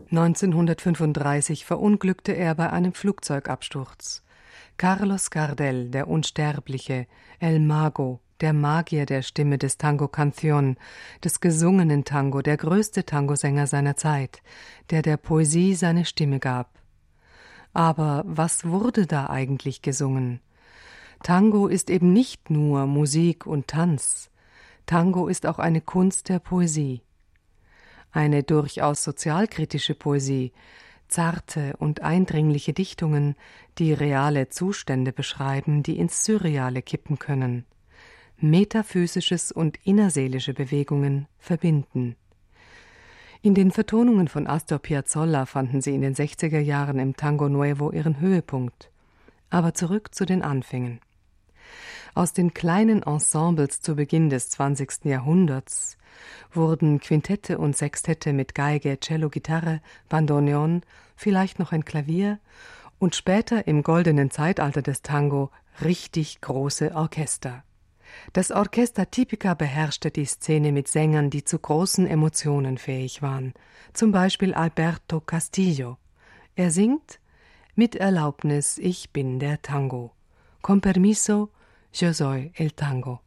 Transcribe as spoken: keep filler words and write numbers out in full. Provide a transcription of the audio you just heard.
neunzehnhundertfünfunddreißig verunglückte er bei einem Flugzeugabsturz. Carlos Gardel, der Unsterbliche, El Mago, der Magier der Stimme des Tango Canción, des gesungenen Tango, der größte Tangosänger seiner Zeit, der der Poesie seine Stimme gab. Aber was wurde da eigentlich gesungen? Tango ist eben nicht nur Musik und Tanz. Tango ist auch eine Kunst der Poesie. Eine durchaus sozialkritische Poesie, zarte und eindringliche Dichtungen, die reale Zustände beschreiben, die ins Surreale kippen können, metaphysisches und innerseelische Bewegungen verbinden. In den Vertonungen von Astor Piazzolla fanden sie in den sechziger Jahren im Tango Nuevo ihren Höhepunkt. Aber zurück zu den Anfängen. Aus den kleinen Ensembles zu Beginn des zwanzigsten Jahrhunderts wurden Quintette und Sextette mit Geige, Cello, Gitarre, Bandoneon, vielleicht noch ein Klavier und später im goldenen Zeitalter des Tango richtig große Orchester. Das Orchestra Típica beherrschte die Szene mit Sängern, die zu großen Emotionen fähig waren, zum Beispiel Alberto Castillo. Er singt: Mit Erlaubnis, ich bin der Tango. Con permiso, yo soy el tango.